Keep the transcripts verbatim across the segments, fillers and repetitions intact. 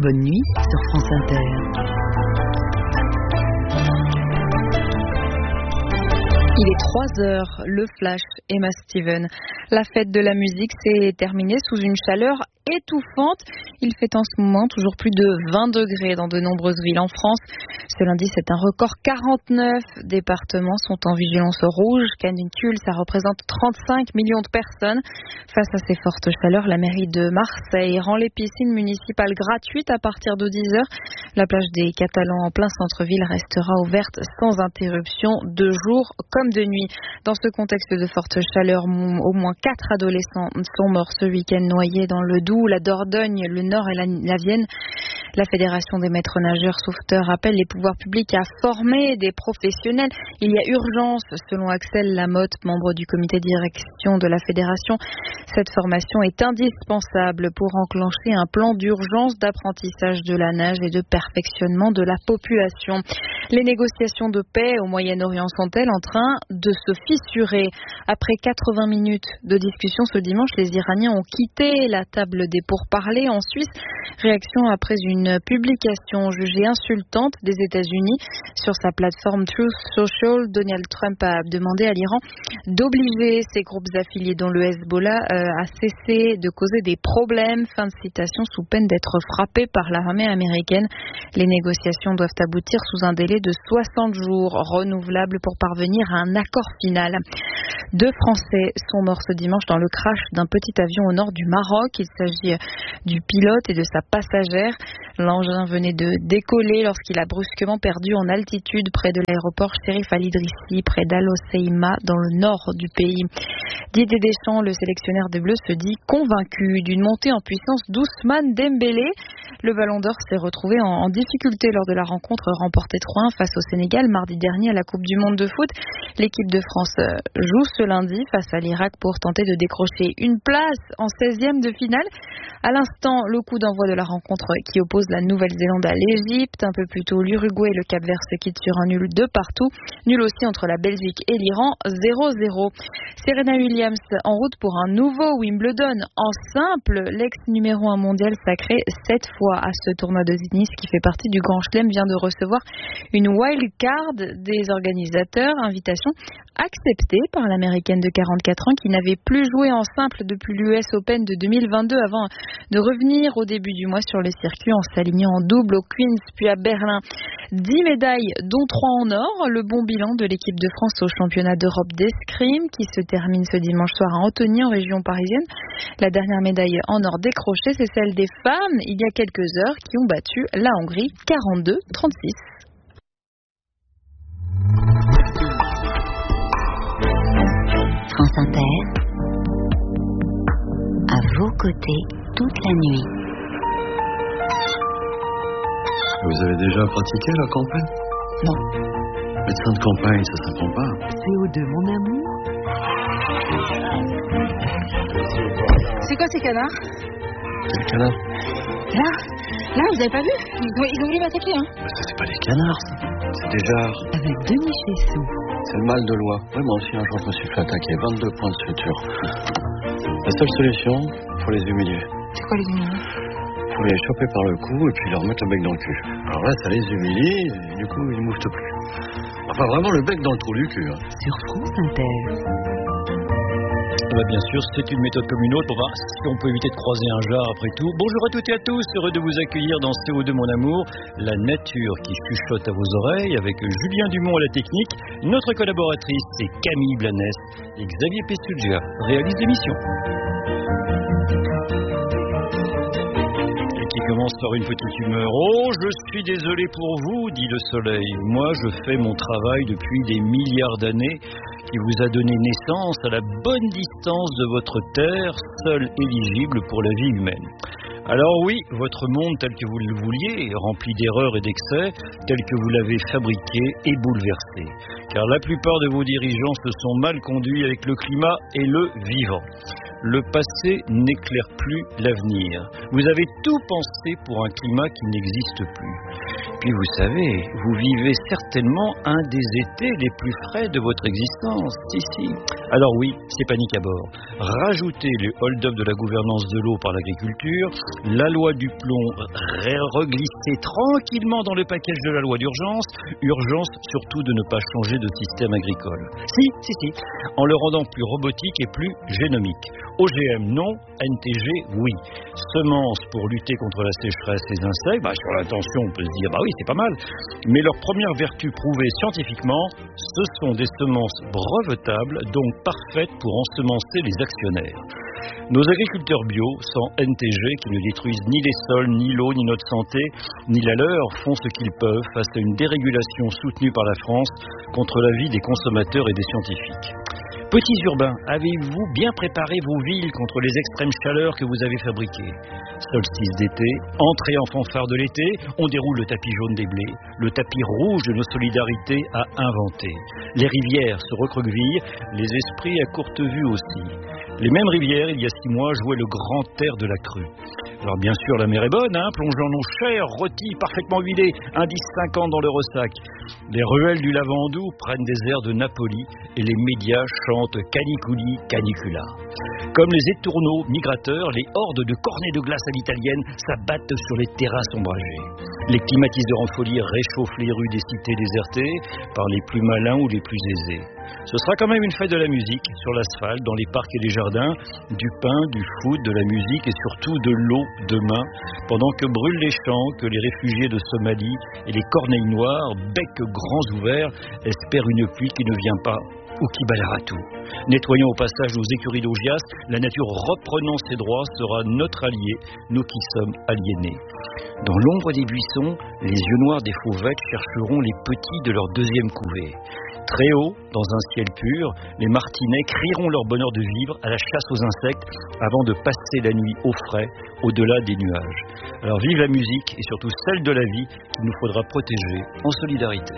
Bonne nuit sur France Inter. Il est trois heures, le flash, Emma Steven. La fête de la musique s'est terminée sous une chaleur étouffante. Il fait en ce moment toujours plus de vingt degrés dans de nombreuses villes en France. Ce lundi, c'est un record. quarante-neuf départements sont en vigilance rouge. Canicule, ça représente trente-cinq millions de personnes. Face à ces fortes chaleurs, la mairie de Marseille rend les piscines municipales gratuites à partir de dix heures. La plage des Catalans en plein centre-ville restera ouverte sans interruption de jour comme de nuit. Dans ce contexte de forte chaleur, au moins quatre adolescents sont morts ce week-end noyés dans le Doubs, la Dordogne, le Nord et la, la Vienne. La Fédération des maîtres nageurs sauveteurs appelle les pouvoirs publics à former des professionnels. Il y a urgence, selon Axel Lamotte, membre du comité de direction de la Fédération. Cette formation est indispensable pour enclencher un plan d'urgence d'apprentissage de la nage et de perfectionnement de la population. Les négociations de paix au Moyen-Orient sont-elles en train de se fissurer? Après quatre-vingts minutes de discussion ce dimanche, les Iraniens ont quitté la table des pourparlers en Suisse. Réaction après une publication jugée insultante des États-Unis. Sur sa plateforme Truth Social, Donald Trump a demandé à l'Iran d'obliger ses groupes affiliés dont le Hezbollah euh, à cesser de causer des problèmes. Fin de citation, sous peine d'être frappé par l'armée américaine. Les négociations doivent aboutir sous un délai de soixante jours renouvelables pour parvenir à un accord final. Deux Français sont morts ce dimanche dans le crash d'un petit avion au nord du Maroc. Il s'agit du pilote et de sa passagère. L'engin venait de décoller lorsqu'il a brusquement perdu en altitude près de l'aéroport Chérif Ali Idrissi, près d'Al Hoceima, dans le nord du pays. Didier Deschamps, le sélectionneur des Bleus, se dit convaincu d'une montée en puissance d'Ousmane Dembélé. Le Ballon d'Or s'est retrouvé en, en difficulté lors de la rencontre remportée trois un face au Sénégal mardi dernier à la Coupe du Monde de foot. L'équipe de France joue ce lundi face à l'Irak pour tenter de décrocher une place en seizième de finale. À l'instant, le coup d'envoi de la rencontre qui oppose la Nouvelle-Zélande à l'Égypte. Un peu plus tôt, l'Uruguay et le Cap-Vert se quittent sur un nul de partout. Nul aussi entre la Belgique et l'Iran, zéro zéro. Serena Williams en route pour un nouveau Wimbledon en simple. L'ex numéro un mondial sacré sept fois à ce tournoi de tennis qui fait partie du Grand Chelem vient de recevoir une wild card des organisateurs. Invitation acceptée par l'américaine de quarante-quatre ans qui n'avait plus joué en simple depuis l'U S Open de deux mille vingt-deux avant de revenir au début du mois sur le circuit en s'alignant en double au Queens puis à Berlin. dix médailles dont trois en or. Le bon bilan de l'équipe de France au championnat d'Europe d'escrime qui se termine ce dimanche soir à Antony en région parisienne. La dernière médaille en or décrochée, c'est celle des femmes il y a quelques heures qui ont battu la Hongrie quarante-deux à trente-six. France Inter, à vos côtés toute la nuit. Vous avez déjà pratiqué la campagne? Non. Médecin de campagne, ça s'apprend pas. C O deux, mon amour. C'est quoi ces canards? Quel canard? Là, là, vous avez pas vu? Ils ont, ils ont voulu m'attaquer, hein? Mais ça, c'est pas des canards, ça. C'est des jarres. Avec Denis Chessou. C'est le mal de loi. Ouais, moi aussi, un jour, je me suis fait attaquer. vingt-deux points de suture. La seule solution, faut les humilier. C'est quoi les humilier? Faut les choper par le cou et puis leur mettre le bec dans le cul. Alors là, ça les humilie et du coup, ils ne mouvent plus. Enfin, vraiment le bec dans le trou du cul. Hein. Sur France Inter. Bah bien sûr, c'est une méthode comme une autre pour voir si on peut éviter de croiser un jar après tout. Bonjour à toutes et à tous, heureux de vous accueillir dans C O deux mon amour, la nature qui chuchote à vos oreilles avec Julien Dumont à la technique. Notre collaboratrice, c'est Camille Blanes et Xavier Pestugia réalisent l'émission. Et qui commence par une petite humeur. Oh, je suis désolé pour vous, dit le soleil. Moi, je fais mon travail depuis des milliards d'années qui vous a donné naissance à la bonne distance de votre terre, seule éligible pour la vie humaine. Alors oui, votre monde tel que vous le vouliez, rempli d'erreurs et d'excès, tel que vous l'avez fabriqué et bouleversé. Car la plupart de vos dirigeants se sont mal conduits avec le climat et le vivant. Le passé n'éclaire plus l'avenir. Vous avez tout pensé pour un climat qui n'existe plus. Puis vous savez, vous vivez certainement un des étés les plus frais de votre existence. Si, si. Alors oui, c'est panique à bord. Rajouter les hold-up de la gouvernance de l'eau par l'agriculture, la loi du plomb reglissée tranquillement dans le package de la loi d'urgence, urgence surtout de ne pas changer de système agricole. Si, si, si, en le rendant plus robotique et plus génomique. O G M non, N T G oui. Semences pour lutter contre la sécheresse et les insectes, bah, sur l'intention on peut se dire bah oui c'est pas mal, mais leur première vertu prouvée scientifiquement, ce sont des semences brevetables, donc parfaites pour ensemencer les actionnaires. Nos agriculteurs bio, sans N T G, qui ne détruisent ni les sols, ni l'eau, ni notre santé, ni la leur, font ce qu'ils peuvent face à une dérégulation soutenue par la France contre l'avis des consommateurs et des scientifiques. Petits urbains, avez-vous bien préparé vos villes contre les extrêmes chaleurs que vous avez fabriquées? Solstice d'été, entrée en fanfare de l'été, on déroule le tapis jaune des blés, le tapis rouge de nos solidarités à inventer. Les rivières se recroquevillent, les esprits à courte vue aussi. Les mêmes rivières, il y a six mois, jouaient le grand air de la crue. Alors bien sûr, la mer est bonne, hein, plongeant nos chairs, rôtis, parfaitement huilés, indice cinquante dans le ressac. Les ruelles du Lavandou prennent des airs de Napoli et les médias chantent Caniculi Canicula. Comme les étourneaux migrateurs, les hordes de cornets de glace à l'italienne s'abattent sur les terrasses ombragées. Les climatiseurs en folie réchauffent les rues des cités désertées par les plus malins ou les plus aisés. Ce sera quand même une fête de la musique sur l'asphalte, dans les parcs et les jardins, du pain, du foot, de la musique et surtout de l'eau demain, pendant que brûlent les champs, que les réfugiés de Somalie et les corneilles noires, becs grands ouverts, espèrent une pluie qui ne vient pas ou qui balayera tout. Nettoyons au passage nos écuries d'Augias, la nature reprenant ses droits sera notre allié, nous qui sommes aliénés. Dans l'ombre des buissons, les yeux noirs des fauvettes chercheront les petits de leur deuxième couvée. Très haut, dans un ciel pur, les martinets crieront leur bonheur de vivre à la chasse aux insectes avant de passer la nuit au frais, au-delà des nuages. Alors vive la musique et surtout celle de la vie qu'il nous faudra protéger en solidarité.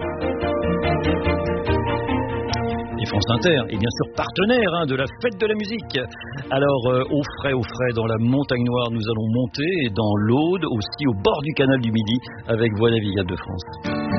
Et France Inter est bien sûr partenaire hein, de la fête de la musique. Alors euh, au frais, au frais, dans la montagne noire, nous allons monter, et dans l'Aude, aussi au bord du canal du Midi, avec Voix navigable de France.